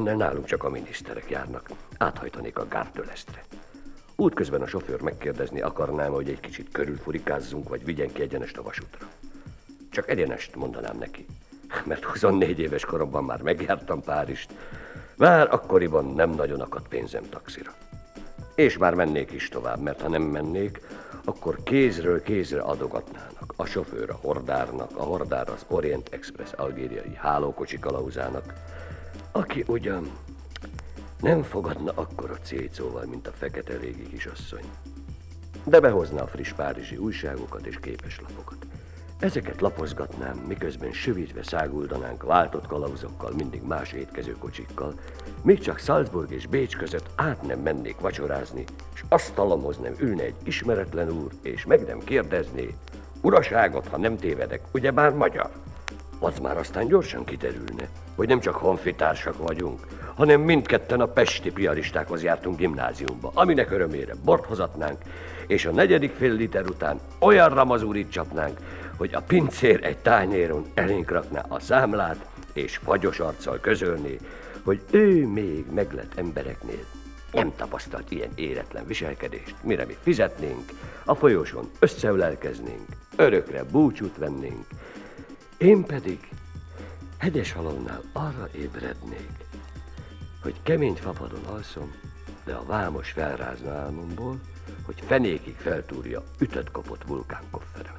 ilyennel nálunk csak a miniszterek járnak. Áthajtanék a Gártölesztre. Útközben a sofőr megkérdezni akarnám, hogy egy kicsit körülfurikázzunk, vagy vigyen ki egyenest a vasútra. Csak egyenest mondanám neki, mert 24 éves koromban már megjártam Párizst, bár akkoriban nem nagyon akadt pénzem taxira. És már mennék is tovább, mert ha nem mennék, akkor kézről kézre adogatnának. A sofőr a hordárnak, a hordár az Orient Express algériai hálókocsi kalauzának, aki ugyan nem fogadna akkora cécóval, mint a fekete régi kisasszony, de behozná a friss párizsi újságokat és képeslapokat. Ezeket lapozgatnám, miközben sövítve száguldanánk váltott kalauzokkal, mindig más étkezőkocsikkal, még csak Salzburg és Bécs között át nem mennék vacsorázni, és asztalomhoz nem ülne egy ismeretlen úr, és meg nem kérdezné, uraságot, ha nem tévedek, ugyebár magyar. Az már aztán gyorsan kiderülne, hogy nem csak honfitársak vagyunk, hanem mindketten a pesti piaristákhoz jártunk gimnáziumba, aminek örömére bort hozatnánk, és a 4. fél liter után olyan ramazúrit csapnánk, hogy a pincér egy tányéron elénk rakná a számlát, és fagyos arccal közölné, hogy ő még meglett embereknél nem tapasztalt ilyen éretlen viselkedést, mire mi fizetnénk, a folyosón összeülelkeznénk, örökre búcsút vennénk, én pedig Hegyeshalomnál arra ébrednék, hogy kemény fapadon alszom, de a vámos felrázna álmomból, hogy fenékig feltúrja ütött-kopott vulkánkofferemet.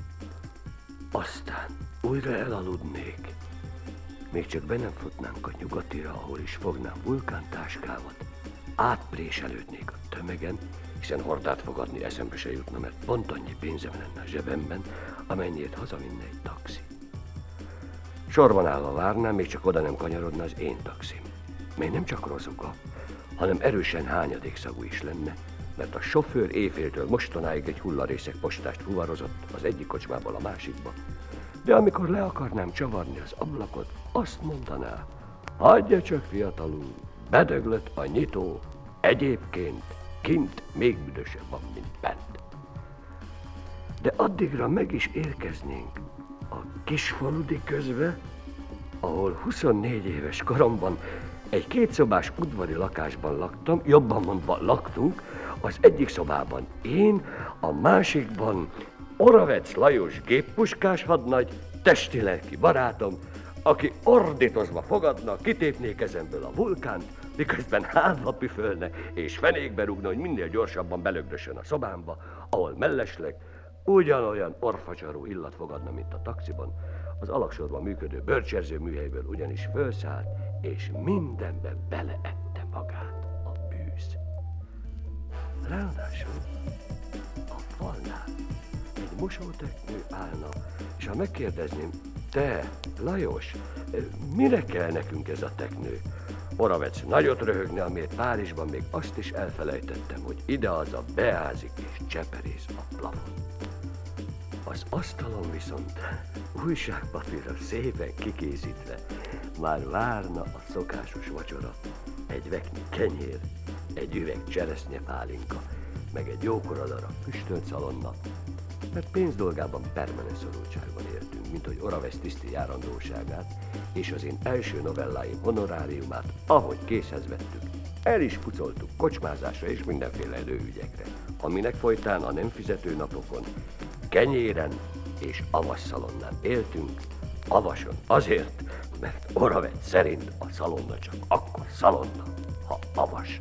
Aztán újra elaludnék, még csak be nem futnánk a nyugatira, ahol is fognám vulkántáskámat, átpréselődnék a tömegen, hiszen hordát fogadni eszembe se jutna, mert pont annyi pénzem lenne a zsebemben, amennyiért hazavinne egy taxi. Sorban állva várnám, még csak oda nem kanyarodna az én taxim. Még nem csak rozuka, hanem erősen hányadékszagú is lenne, mert a sofőr éjféltől mostanáig egy hullarészek postást fuvarozott az egyik kocsmából a másikba. De amikor le akarnám csavarni az ablakot, azt mondaná, hagyja csak fiatalul, bedöglött a nyitó, egyébként kint még büdösebb van, mint bent. De addigra meg is érkeznénk a kisfaludi közbe, ahol 24 éves koromban egy kétszobás udvari lakásban laktam, jobban mondva laktunk, az egyik szobában én, a másikban Oravec Lajos géppuskás hadnagy, testi-lelki barátom, aki ordítozva fogadna, kitépné kezemből a vulkánt, miközben hátba püfölne és fenékbe rúgna, hogy minél gyorsabban belögdösön a szobámba, ahol mellesleg ugyanolyan orfacsaró illat fogadna, mint a taxiban, az alagsorban működő bölcserző műhelyből ugyanis fölszállt, és mindenbe beleette magát a bűz. Ráadásul a falnál egy mosóteknő állna, és ha megkérdezném, te, Lajos, mire kell nekünk ez a teknő? Oravec nagyot röhögne, amiért Párizsban még azt is elfelejtettem, hogy ide-haza beázik és cseperész a plafon. Az asztalon viszont újságpapírra szépen kikészítve már várna a szokásos vacsora, egy veknyi kenyér, egy üveg cseresznyepálinka, meg egy jókora darab füstölt szalonna, mert pénzdolgában permanens szorultságban éltünk, mint hogy Oravec tiszti járandóságát és az én első novelláim honoráriumát, ahogy készhez vettük, el is pucoltuk kocsmázásra és mindenféle előügyekre, aminek folytán a nem fizető napokon kenyéren és avasszalonnán éltünk, avason azért, mert Oravec szerint a szalonna csak akkor szalonna, ha avas.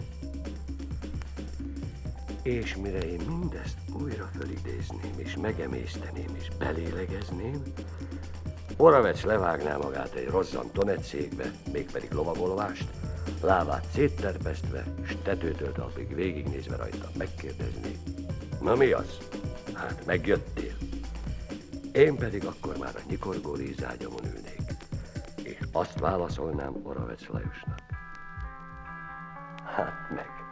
És mire én mindezt újra fölidézném, és megemészteném, és belélegezném, Oravec levágná magát egy rozzant tonetszékbe, mégpedig lovagolvást, lábát szétterpesztve, s tetőtől talpig végignézve rajta megkérdezné, na mi az? Hát megjöttél? Én pedig akkor már a nyikorgó rízágyamon ülnék, és azt válaszolnám Oravec Lajosnak. Hát meg.